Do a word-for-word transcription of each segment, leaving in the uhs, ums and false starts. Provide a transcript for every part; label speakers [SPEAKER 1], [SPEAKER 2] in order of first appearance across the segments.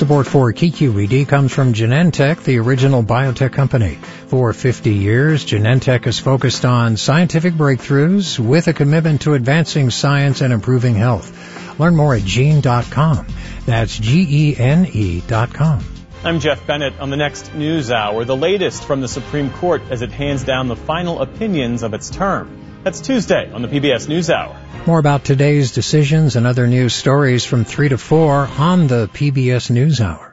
[SPEAKER 1] Support for K Q E D comes from Genentech, the original biotech company. For fifty years, Genentech has focused on scientific breakthroughs with a commitment to advancing science and improving health. Learn more at gene dot com. That's G E N E dot com.
[SPEAKER 2] I'm Jeff Bennett. On the next News Hour, the latest from the Supreme Court as it hands down the final opinions of its term. That's Tuesday on the P B S NewsHour.
[SPEAKER 1] More about today's decisions and other news stories from three to four on the P B S NewsHour.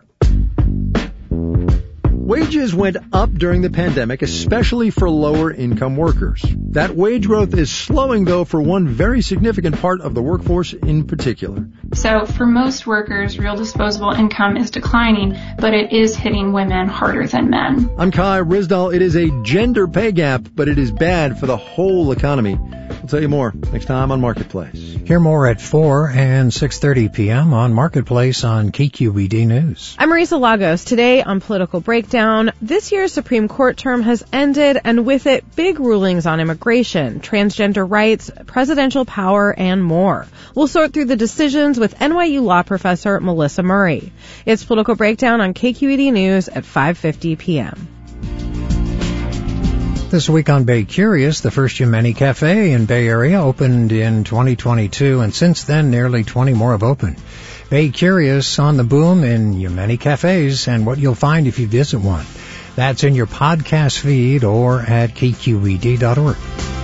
[SPEAKER 3] Wages went up during the pandemic, especially for lower-income workers. That wage growth is slowing, though, for one very significant part of the workforce in particular.
[SPEAKER 4] So for most workers, real disposable income is declining, but it is hitting women harder than men.
[SPEAKER 3] I'm Kai Rizdal. It is a gender pay gap, but it is bad for the whole economy. We'll tell you more next time on Marketplace.
[SPEAKER 1] Hear more at four and six thirty p.m. on Marketplace on K Q E D News.
[SPEAKER 5] I'm Marisa Lagos. Today on Political Breakdown, this year's Supreme Court term has ended, and with it, big rulings on immigration, transgender rights, presidential power, and more. We'll sort through the decisions with N Y U law professor Melissa Murray. It's Political Breakdown on K Q E D News at five fifty p.m.
[SPEAKER 1] This week on Bay Curious, the first Yemeni Cafe in Bay Area opened in twenty twenty-two, and since then nearly twenty more have opened. Bay Curious on the boom in Yemeni cafes and what you'll find if you visit one. That's in your podcast feed or at K Q E D dot org.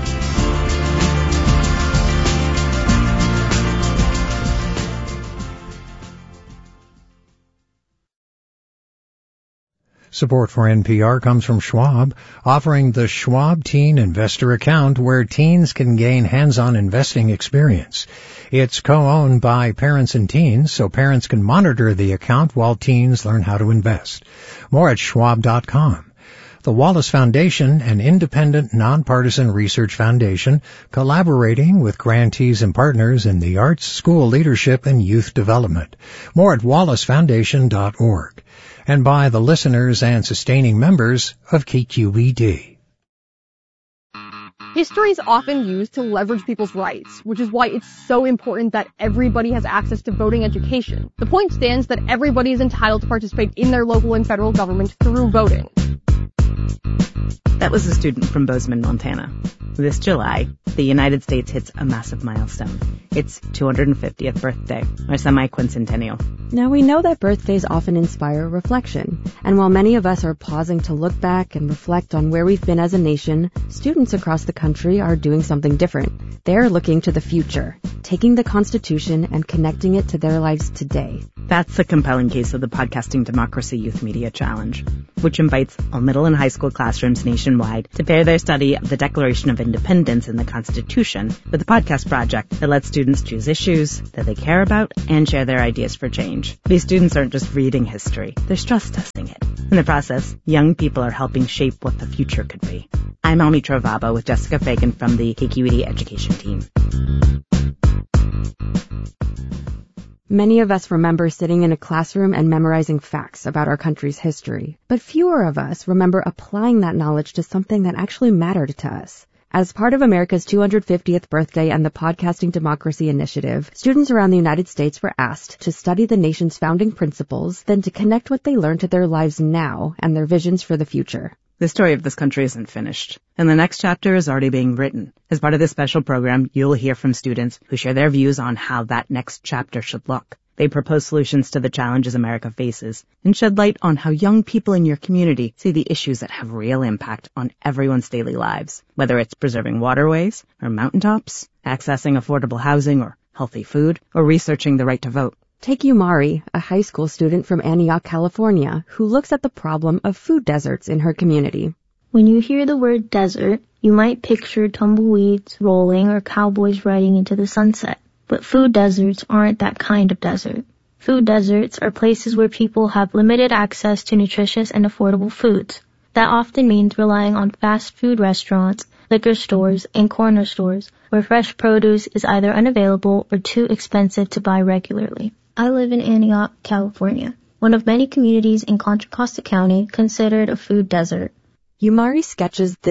[SPEAKER 1] Support for N P R comes from Schwab, offering the Schwab Teen Investor Account where teens can gain hands-on investing experience. It's co-owned by parents and teens, so parents can monitor the account while teens learn how to invest. More at schwab dot com. The Wallace Foundation, an independent, nonpartisan research foundation, collaborating with grantees and partners in the arts, school leadership, and youth development. More at wallace foundation dot org. And by the listeners and sustaining members of K Q E D.
[SPEAKER 6] History is often used to leverage people's rights, which is why it's so important that everybody has access to voting education. The point stands that everybody is entitled to participate in their local and federal government through voting.
[SPEAKER 7] That was a student from Bozeman, Montana. This July, the United States hits a massive milestone. Its two hundred fiftieth birthday, or semi-quincentennial.
[SPEAKER 8] Now, we know that birthdays often inspire reflection, and while many of us are pausing to look back and reflect on where we've been as a nation, students across the country are doing something different. They're looking to the future, taking the Constitution and connecting it to their lives today.
[SPEAKER 7] That's the compelling case of the Podcasting Democracy Youth Media Challenge, which invites all middle and high school classrooms nationwide to pair their study of the Declaration of Independence and the Constitution with a podcast project that lets students choose issues that they care about and share their ideas for change. These students aren't just reading history, they're stress testing it. In the process, young people are helping shape what the future could be. I'm Almi Trovaba with Jessica Fagan from the K Q E D education team.
[SPEAKER 8] Many of us remember sitting in a classroom and memorizing facts about our country's history, but fewer of us remember applying that knowledge to something that actually mattered to us. As part of America's two hundred fiftieth birthday and the Podcasting Democracy Initiative, students around the United States were asked to study the nation's founding principles, then to connect what they learned to their lives now and their visions for the future.
[SPEAKER 7] The story of this country isn't finished, and the next chapter is already being written. As part of this special program, you'll hear from students who share their views on how that next chapter should look. They propose solutions to the challenges America faces and shed light on how young people in your community see the issues that have real impact on everyone's daily lives, whether it's preserving waterways or mountaintops, accessing affordable housing or healthy food, or researching the right to vote.
[SPEAKER 8] Take Umari, a high school student from Antioch, California, who looks at the problem of food deserts in her community.
[SPEAKER 9] When you hear the word desert, you might picture tumbleweeds rolling or cowboys riding into the sunset. But food deserts aren't that kind of desert. Food deserts are places where people have limited access to nutritious and affordable foods. That often means relying on fast food restaurants, liquor stores, and corner stores, where fresh produce is either unavailable or too expensive to buy regularly. I live in Antioch, California, one of many communities in Contra Costa County considered a food desert.
[SPEAKER 8] Umari sketches this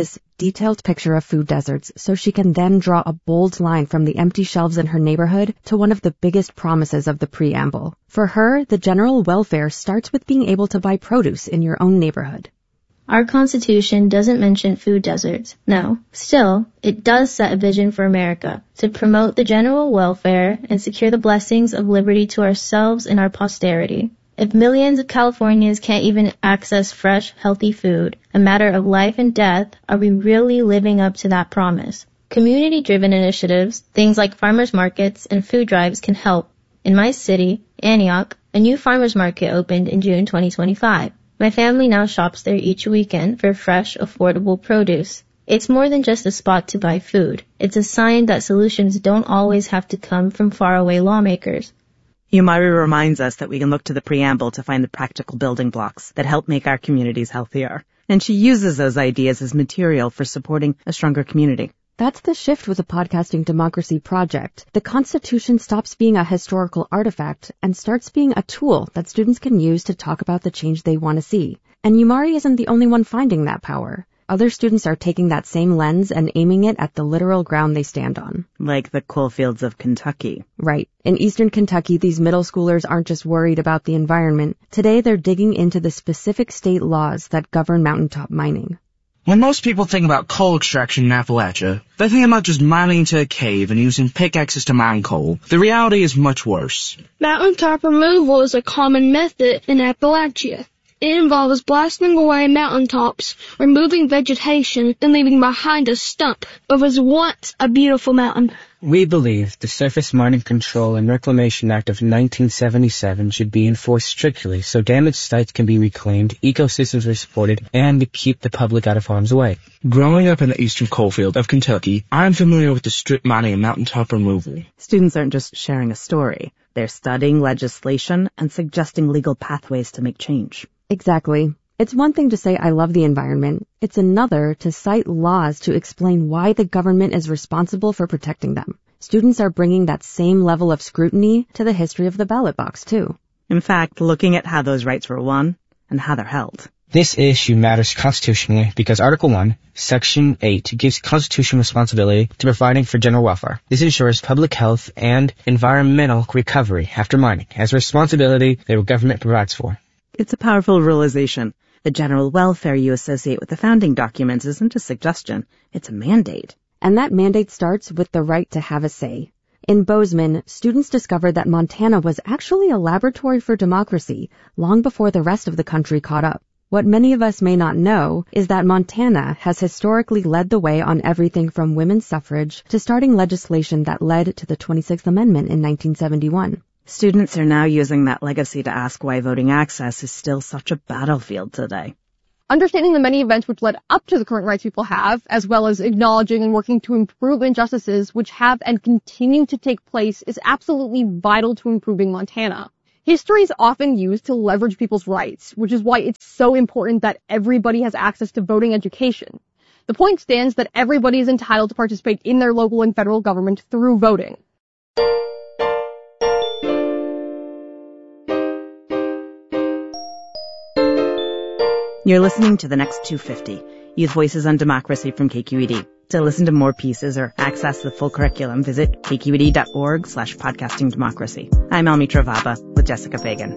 [SPEAKER 8] detailed picture of food deserts so she can then draw a bold line from the empty shelves in her neighborhood to one of the biggest promises of the preamble. For her, the general welfare starts with being able to buy produce in your own neighborhood.
[SPEAKER 9] Our Constitution doesn't mention food deserts, no. Still, it does set a vision for America to promote the general welfare and secure the blessings of liberty to ourselves and our posterity. If millions of Californians can't even access fresh, healthy food, a matter of life and death, are we really living up to that promise? Community-driven initiatives, things like farmers markets and food drives can help. In my city, Antioch, a new farmers market opened in June twenty twenty-five. My family now shops there each weekend for fresh, affordable produce. It's more than just a spot to buy food. It's a sign that solutions don't always have to come from faraway lawmakers.
[SPEAKER 7] Yumari reminds us that we can look to the preamble to find the practical building blocks that help make our communities healthier. And she uses those ideas as material for supporting a stronger community.
[SPEAKER 8] That's the shift with the Podcasting Democracy Project. The Constitution stops being a historical artifact and starts being a tool that students can use to talk about the change they want to see. And Yumari isn't the only one finding that power. Other students are taking that same lens and aiming it at the literal ground they stand on.
[SPEAKER 7] Like the coal fields of Kentucky.
[SPEAKER 8] Right. In eastern Kentucky, these middle schoolers aren't just worried about the environment. Today, they're digging into the specific state laws that govern mountaintop mining.
[SPEAKER 10] When most people think about coal extraction in Appalachia, they think about just mining into a cave and using pickaxes to mine coal. The reality is much worse.
[SPEAKER 11] Mountaintop removal is a common method in Appalachia. It involves blasting away mountaintops, removing vegetation, and leaving behind a stump of what was once a beautiful mountain.
[SPEAKER 12] We believe the Surface Mining Control and Reclamation Act of nineteen seventy-seven should be enforced strictly so damaged sites can be reclaimed, ecosystems are supported, and to keep the public out of harm's way.
[SPEAKER 10] Growing up in the eastern coalfield of Kentucky, I am familiar with the strip mining and mountaintop removal.
[SPEAKER 7] Students aren't just sharing a story. They're studying legislation and suggesting legal pathways to make change.
[SPEAKER 8] Exactly. It's one thing to say I love the environment. It's another to cite laws to explain why the government is responsible for protecting them. Students are bringing that same level of scrutiny to the history of the ballot box, too.
[SPEAKER 7] In fact, looking at how those rights were won and how they're held.
[SPEAKER 12] This issue matters constitutionally because Article one, Section eight gives constitutional responsibility to providing for general welfare. This ensures public health and environmental recovery after mining as a responsibility the government provides for.
[SPEAKER 7] It's a powerful realization. The general welfare you associate with the founding documents isn't a suggestion, it's a mandate.
[SPEAKER 8] And that mandate starts with the right to have a say. In Bozeman, students discovered that Montana was actually a laboratory for democracy long before the rest of the country caught up. What many of us may not know is that Montana has historically led the way on everything from women's suffrage to starting legislation that led to the twenty-sixth Amendment in nineteen seventy-one.
[SPEAKER 7] Students are now using that legacy to ask why voting access is still such a battlefield today.
[SPEAKER 6] Understanding the many events which led up to the current rights people have, as well as acknowledging and working to improve injustices which have and continue to take place, is absolutely vital to improving Montana. History is often used to leverage people's rights, which is why it's so important that everybody has access to voting education. The point stands that everybody is entitled to participate in their local and federal government through voting.
[SPEAKER 7] You're listening to The Next two fifty, Youth Voices on Democracy from K Q E D. To listen to more pieces or access the full curriculum, visit kqed.org slash podcasting democracy. I'm Almitra Vaba with Jessica Fagan.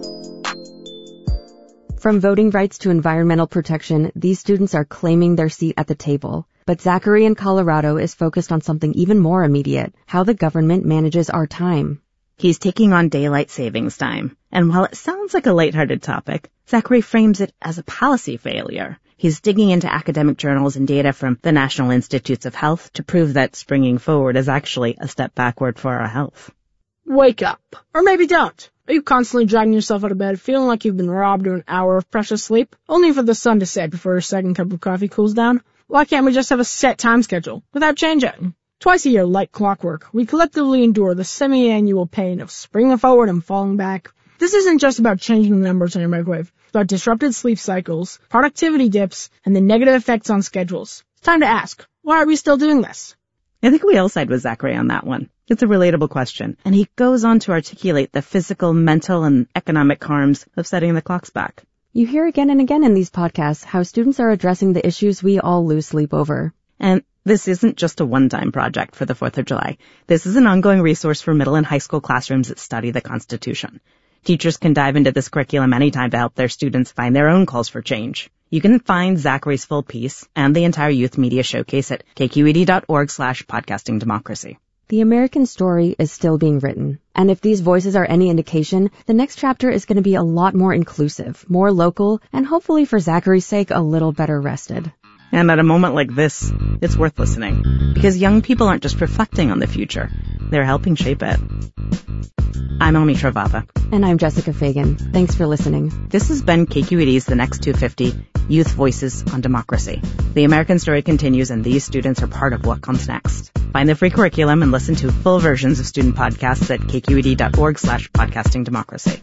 [SPEAKER 8] From voting rights to environmental protection, these students are claiming their seat at the table. But Zachary in Colorado is focused on something even more immediate, how the government manages our time.
[SPEAKER 7] He's taking on daylight savings time. And while it sounds like a lighthearted topic, Zachary frames it as a policy failure. He's digging into academic journals and data from the National Institutes of Health to prove that springing forward is actually a step backward for our health.
[SPEAKER 11] Wake up. Or maybe don't. Are you constantly dragging yourself out of bed feeling like you've been robbed of an hour of precious sleep, only for the sun to set before your second cup of coffee cools down? Why can't we just have a set time schedule without changing? Twice a year, like clockwork, we collectively endure the semi-annual pain of springing forward and falling back. This isn't just about changing the numbers on your microwave. It's about disrupted sleep cycles, productivity dips, and the negative effects on schedules. It's time to ask, why are we still doing this?
[SPEAKER 7] I think we all side with Zachary on that one. It's a relatable question, and he goes on to articulate the physical, mental, and economic harms of setting the clocks back.
[SPEAKER 8] You hear again and again in these podcasts how students are addressing the issues we all lose sleep over.
[SPEAKER 7] And this isn't just a one-time project for the fourth of July. This is an ongoing resource for middle and high school classrooms that study the Constitution. Teachers can dive into this curriculum anytime to help their students find their own calls for change. You can find Zachary's full piece and the entire youth media showcase at kqed.org slash podcasting democracy.
[SPEAKER 8] The American story is still being written, and if these voices are any indication, the next chapter is going to be a lot more inclusive, more local, and hopefully for Zachary's sake, a little better rested.
[SPEAKER 7] And at a moment like this, it's worth listening, because young people aren't just reflecting on the future, they're helping shape it. I'm Ami Travava.
[SPEAKER 8] And I'm Jessica Fagan. Thanks for listening.
[SPEAKER 7] This has been K Q E D's The Next two fifty, Youth Voices on Democracy. The American story continues, and these students are part of what comes next. Find the free curriculum and listen to full versions of student podcasts at kqed.org slash podcasting democracy.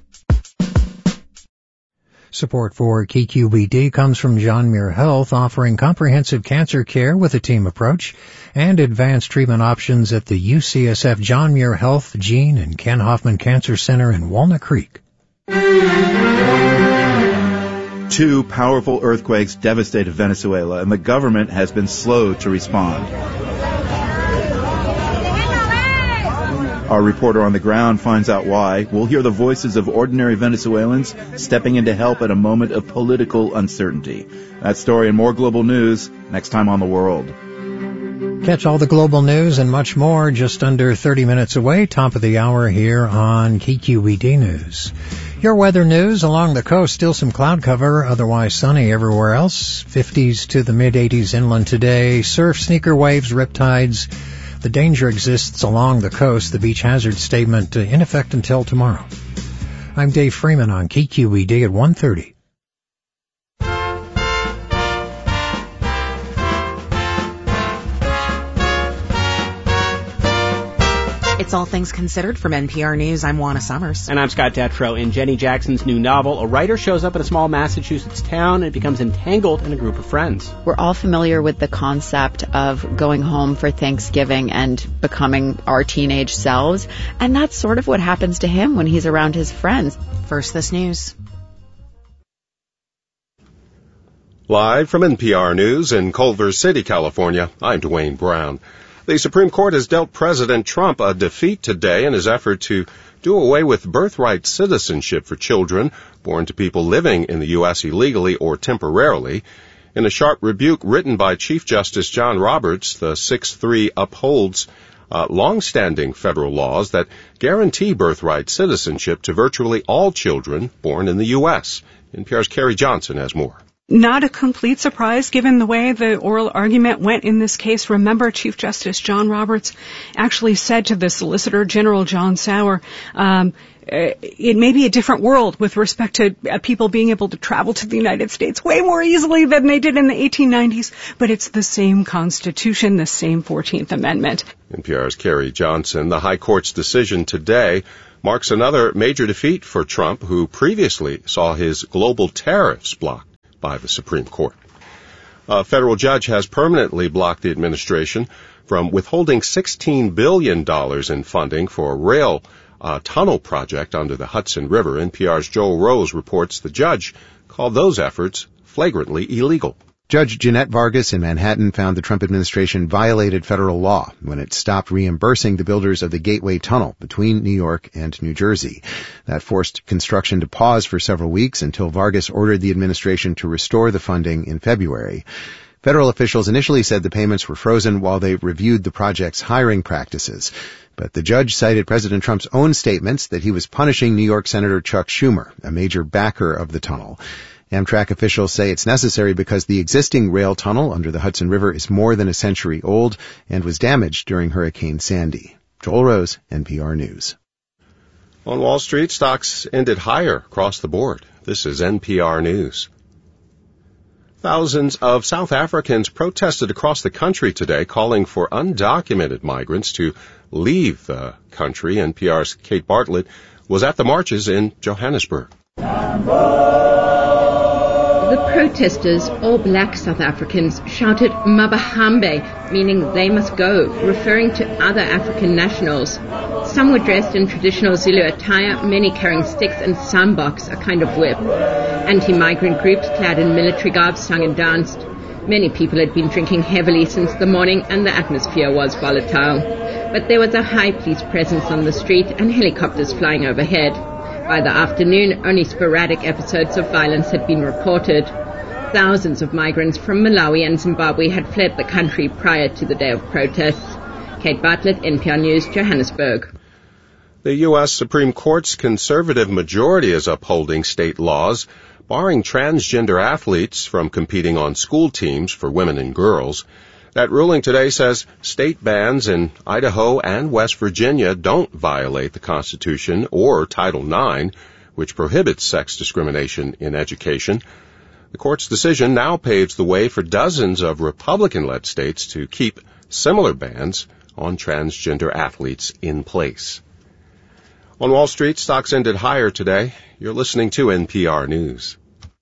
[SPEAKER 1] Support for K Q E D comes from John Muir Health, offering comprehensive cancer care with a team approach and advanced treatment options at the U C S F John Muir Health, Gene and Ken Hoffman Cancer Center in Walnut Creek.
[SPEAKER 13] Two powerful earthquakes devastated Venezuela, and the government has been slow to respond. Our reporter on the ground finds out why. We'll hear the voices of ordinary Venezuelans stepping in to help at a moment of political uncertainty. That story and more global news next time on The World.
[SPEAKER 1] Catch all the global news and much more just under thirty minutes away, top of the hour here on K Q E D News. Your weather news along the coast, still some cloud cover, otherwise sunny everywhere else. fifties to the mid-eighties inland today. Surf, sneaker waves, riptides. The danger exists along the coast. The beach hazard statement uh, in effect until tomorrow. I'm Dave Freeman on K Q E D at one thirty.
[SPEAKER 14] It's All Things Considered from N P R News. I'm Juana Summers.
[SPEAKER 15] And I'm Scott Detrow. In Jenny Jackson's new novel, a writer shows up in a small Massachusetts town and becomes entangled in a group of friends.
[SPEAKER 16] We're all familiar with the concept of going home for Thanksgiving and becoming our teenage selves. And that's sort of what happens to him when he's around his friends.
[SPEAKER 14] First, this news.
[SPEAKER 17] Live from N P R News in Culver City, California, I'm Dwayne Brown. The Supreme Court has dealt President Trump a defeat today in his effort to do away with birthright citizenship for children born to people living in the U S illegally or temporarily. In a sharp rebuke written by Chief Justice John Roberts, the six three upholds uh, long-standing federal laws that guarantee birthright citizenship to virtually all children born in the U S. N P R's Carrie Johnson has more.
[SPEAKER 18] Not a complete surprise given the way the oral argument went in this case. Remember, Chief Justice John Roberts actually said to the Solicitor General John Sauer, um, it may be a different world with respect to uh, people being able to travel to the United States way more easily than they did in the eighteen nineties, but it's the same Constitution, the same fourteenth Amendment.
[SPEAKER 17] N P R's Carrie Johnson. The High Court's decision today marks another major defeat for Trump, who previously saw his global tariffs blocked by the Supreme Court. A federal judge has permanently blocked the administration from withholding sixteen billion dollars in funding for a rail uh, tunnel project under the Hudson River. N P R's Joel Rose reports the judge called those efforts flagrantly illegal.
[SPEAKER 19] Judge Jeanette Vargas in Manhattan found the Trump administration violated federal law when it stopped reimbursing the builders of the Gateway Tunnel between New York and New Jersey. That forced construction to pause for several weeks until Vargas ordered the administration to restore the funding in February. Federal officials initially said the payments were frozen while they reviewed the project's hiring practices. But the judge cited President Trump's own statements that he was punishing New York Senator Chuck Schumer, a major backer of the tunnel. Amtrak officials say it's necessary because the existing rail tunnel under the Hudson River is more than a century old and was damaged during Hurricane Sandy. Joel Rose, N P R News.
[SPEAKER 17] On Wall Street, stocks ended higher across the board. This is N P R News. Thousands of South Africans protested across the country today, calling for undocumented migrants to leave the country. N P R's Kate Bartlett was at the marches in Johannesburg.
[SPEAKER 20] The protesters, all black South Africans, shouted Mabahambe, meaning they must go, referring to other African nationals. Some were dressed in traditional Zulu attire, many carrying sticks and sambok, a kind of whip. Anti-migrant groups clad in military garb sung and danced. Many people had been drinking heavily since the morning and the atmosphere was volatile. But there was a high police presence on the street and helicopters flying overhead. By the afternoon, only sporadic episodes of violence had been reported. Thousands of migrants from Malawi and Zimbabwe had fled the country prior to the day of protests. Kate Bartlett, N P R News, Johannesburg.
[SPEAKER 17] The U S Supreme Court's conservative majority is upholding state laws barring transgender athletes from competing on school teams for women and girls. That ruling today says state bans in Idaho and West Virginia don't violate the Constitution or Title nine, which prohibits sex discrimination in education. The court's decision now paves the way for dozens of Republican-led states to keep similar bans on transgender athletes in place. On Wall Street, stocks ended higher today. You're listening to N P R News.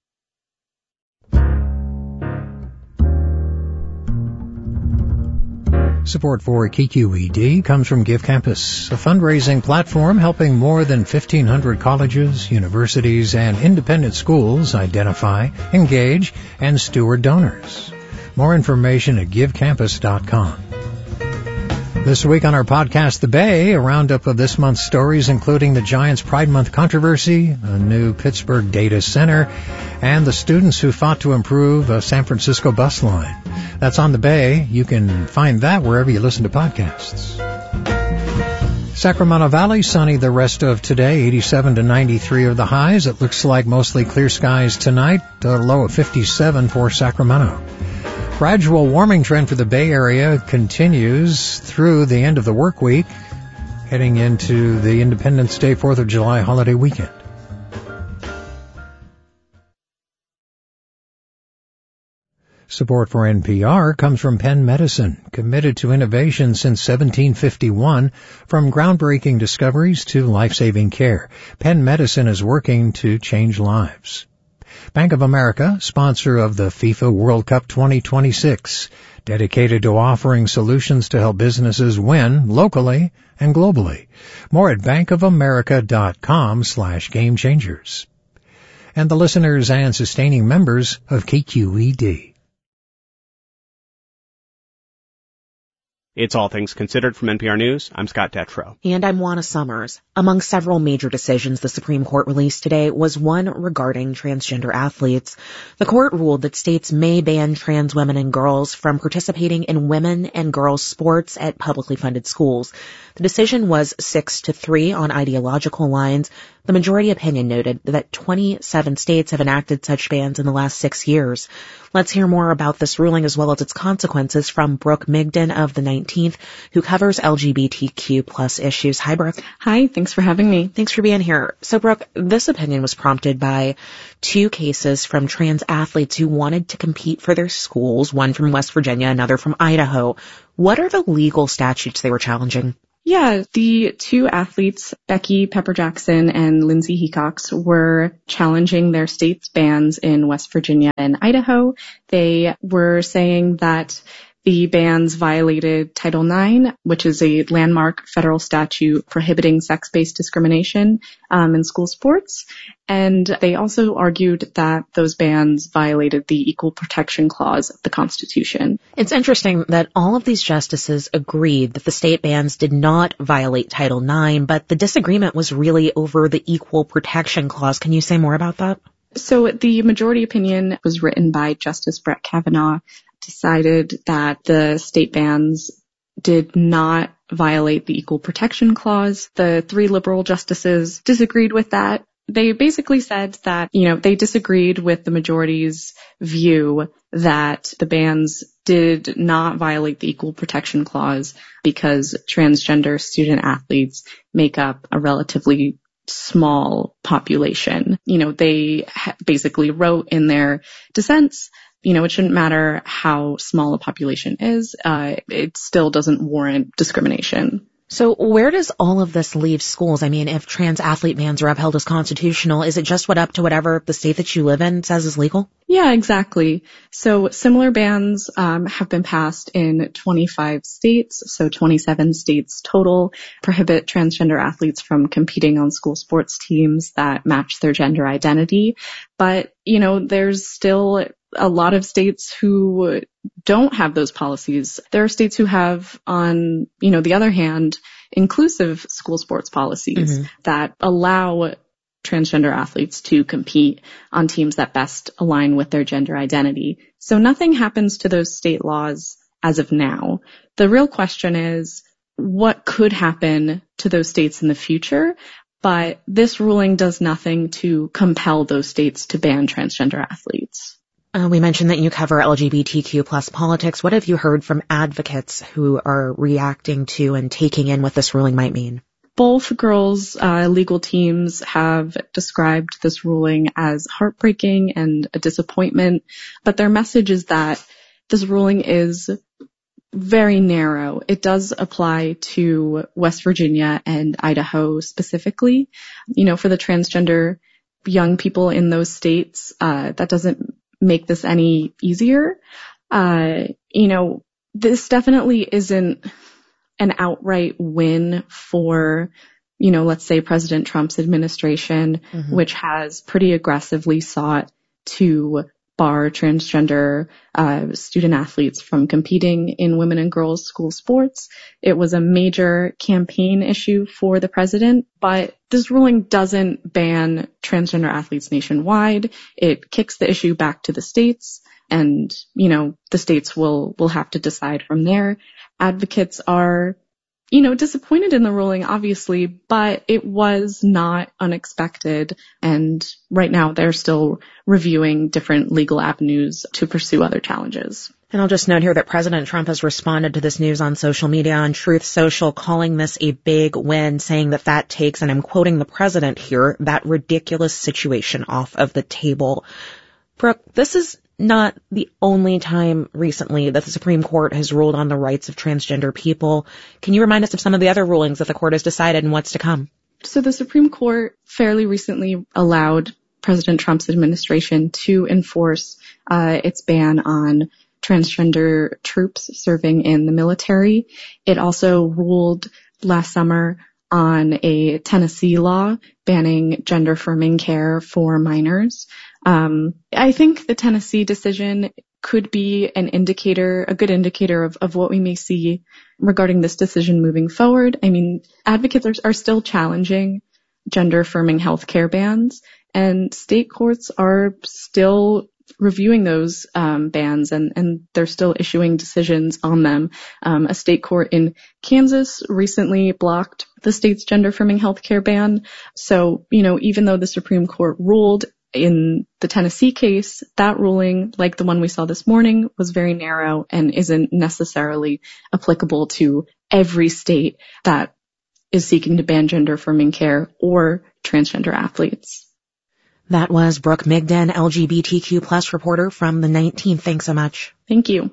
[SPEAKER 1] Support for K Q E D comes from Give Campus, a fundraising platform helping more than fifteen hundred colleges, universities, and independent schools identify, engage, and steward donors. More information at give campus dot com. This week on our podcast, The Bay, a roundup of this month's stories, including the Giants Pride Month controversy, a new Pittsburgh data center, and the students who fought to improve a San Francisco bus line. That's on The Bay. You can find that wherever you listen to podcasts. Sacramento Valley, sunny the rest of today, eighty-seven to ninety-three are the highs. It looks like mostly clear skies tonight, a low of fifty-seven for Sacramento. Gradual warming trend for the Bay Area continues through the end of the work week, heading into the Independence Day, fourth of July holiday weekend. Support for N P R comes from Penn Medicine, committed to innovation since seventeen fifty-one. From groundbreaking discoveries to life-saving care, Penn Medicine is working to change lives. Bank of America, sponsor of the FIFA World Cup twenty twenty-six, dedicated to offering solutions to help businesses win locally and globally. More at bankofamerica.com slash game changers. And the listeners and sustaining members of K Q E D.
[SPEAKER 15] It's All Things Considered from N P R News. I'm Scott Detrow.
[SPEAKER 14] And I'm Juana Summers. Among several major decisions the Supreme Court released today was one regarding transgender athletes. The court ruled that states may ban trans women and girls from participating in women and girls sports at publicly funded schools. The decision was six to three on ideological lines. The majority opinion noted that twenty-seven states have enacted such bans in the last six years. Let's hear more about this ruling as well as its consequences from Brooke Migden of the nineteenth, who covers L G B T Q plus issues. Hi, Brooke.
[SPEAKER 21] Hi, thanks for having me.
[SPEAKER 14] Thanks for being here. So, Brooke, this opinion was prompted by two cases from trans athletes who wanted to compete for their schools, one from West Virginia, another from Idaho. What are the legal statutes they were challenging?
[SPEAKER 21] Yeah, the two athletes, Becky Pepper Jackson and Lindsay Hecox, were challenging their state's bans in West Virginia and Idaho. They were saying that the bans violated Title nine, which is a landmark federal statute prohibiting sex-based discrimination um, in school sports. And they also argued that those bans violated the Equal Protection Clause of the Constitution.
[SPEAKER 14] It's interesting that all of these justices agreed that the state bans did not violate Title nine, but the disagreement was really over the Equal Protection Clause. Can you say more about that?
[SPEAKER 21] So the majority opinion was written by Justice Brett Kavanaugh, decided that the state bans did not violate the Equal Protection Clause. The three liberal justices disagreed with that. They basically said that, you know, they disagreed with the majority's view that the bans did not violate the Equal Protection Clause because transgender student athletes make up a relatively small population. You know, they basically wrote in their dissents, you know, it shouldn't matter how small a population is. Uh, it still doesn't warrant discrimination.
[SPEAKER 14] So where does all of this leave schools? I mean, if trans athlete bans are upheld as constitutional, is it just what up to whatever the state that you live in says is legal?
[SPEAKER 21] Yeah, exactly. So similar bans um, have been passed in twenty-five states, so twenty-seven states total, prohibit transgender athletes from competing on school sports teams that match their gender identity. But, you know, there's still a lot of states who don't have those policies. There are states who have, on, you know, the other hand, inclusive school sports policies mm-hmm. that allow transgender athletes to compete on teams that best align with their gender identity. So nothing happens to those state laws as of now. The real question is, what could happen to those states in the future? But this ruling does nothing to compel those states to ban transgender athletes.
[SPEAKER 14] Uh, we mentioned that you cover L G B T Q plus politics. What have you heard from advocates who are reacting to and taking in what this ruling might mean?
[SPEAKER 21] Both girls' uh, legal teams have described this ruling as heartbreaking and a disappointment, but their message is that this ruling is very narrow. It does apply to West Virginia and Idaho specifically. You know, for the transgender young people in those states, uh, that doesn't make this any easier. Uh, you know, this definitely isn't an outright win for, you know, let's say President Trump's administration, mm-hmm. which has pretty aggressively sought to bar transgender uh, student athletes from competing in women and girls school sports. It was a major campaign issue for the president, but this ruling doesn't ban transgender athletes nationwide. It kicks the issue back to the states, and, you know, the states will, will have to decide from there. Advocates are, you know, disappointed in the ruling, obviously, but it was not unexpected. And right now they're still reviewing different legal avenues to pursue other challenges.
[SPEAKER 14] And I'll just note here that President Trump has responded to this news on social media, on Truth Social, calling this a big win, saying that that takes, and I'm quoting the president here, that ridiculous situation off of the table. Brooke, this is not the only time recently that the Supreme Court has ruled on the rights of transgender people. Can you remind us of some of the other rulings that the court has decided and what's to come?
[SPEAKER 21] So the Supreme Court fairly recently allowed President Trump's administration to enforce uh, its ban on transgender troops serving in the military. It also ruled last summer on a Tennessee law banning gender-affirming care for minors. Um, I think the Tennessee decision could be an indicator, a good indicator of, of what we may see regarding this decision moving forward. I mean, advocates are, are still challenging gender-affirming healthcare bans, and state courts are still reviewing those um, bans, and, and they're still issuing decisions on them. Um, a state court in Kansas recently blocked the state's gender-affirming healthcare ban. So, you know, even though the Supreme Court ruled in the Tennessee case, that ruling, like the one we saw this morning, was very narrow and isn't necessarily applicable to every state that is seeking to ban gender-affirming care or transgender athletes.
[SPEAKER 14] That was Brooke Migden, L G B T Q plus reporter from the nineteenth. Thanks so much.
[SPEAKER 21] Thank you.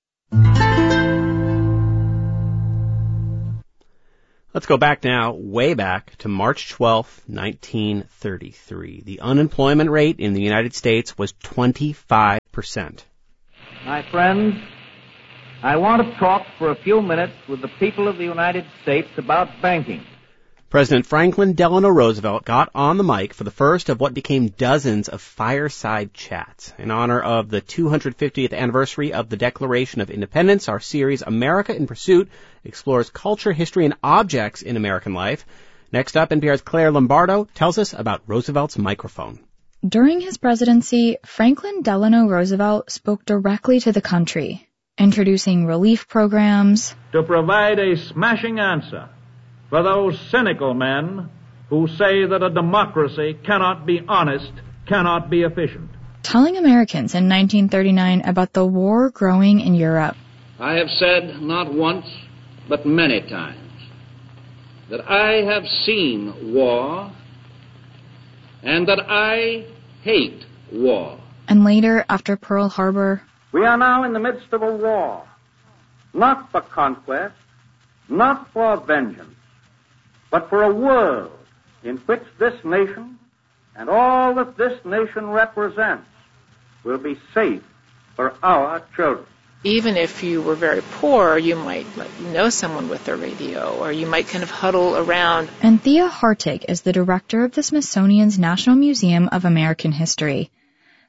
[SPEAKER 15] Let's go back now, way back to March twelfth, nineteen thirty-three. The unemployment rate in the United States was twenty-five percent.
[SPEAKER 2] My friends, I want to talk for a few minutes with the people of the United States about banking.
[SPEAKER 15] President Franklin Delano Roosevelt got on the mic for the first of what became dozens of fireside chats. In honor of the two hundred fiftieth anniversary of the Declaration of Independence, our series America in Pursuit explores culture, history, and objects in American life. Next up, N P R's Claire Lombardo tells us about Roosevelt's microphone.
[SPEAKER 22] During his presidency, Franklin Delano Roosevelt spoke directly to the country, introducing relief programs
[SPEAKER 2] to provide a smashing answer for those cynical men who say that a democracy cannot be honest, cannot be efficient.
[SPEAKER 22] Telling Americans in nineteen thirty-nine about the war growing in Europe.
[SPEAKER 2] I have said not once, but many times, that I have seen war and that I hate war.
[SPEAKER 22] And later, after Pearl Harbor,
[SPEAKER 2] we are now in the midst of a war, not for conquest, not for vengeance, but for a world in which this nation and all that this nation represents will be safe for our children.
[SPEAKER 23] Even if you were very poor, you might like, know someone with a radio, or you might kind of huddle around.
[SPEAKER 22] Anthea Hartig is the director of the Smithsonian's National Museum of American History.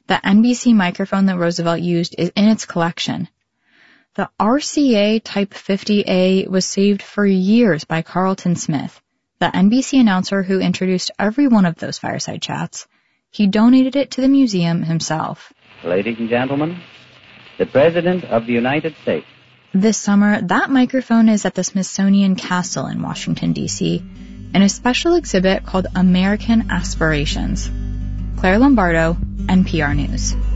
[SPEAKER 22] The N B C microphone that Roosevelt used is in its collection. The R C A Type fifty A was saved for years by Carlton Smith, the N B C announcer who introduced every one of those fireside chats. He donated it to the museum himself.
[SPEAKER 3] Ladies and gentlemen, the President of the United States.
[SPEAKER 22] This summer, that microphone is at the Smithsonian Castle in Washington, D C, in a special exhibit called American Aspirations. Claire Lombardo, N P R News.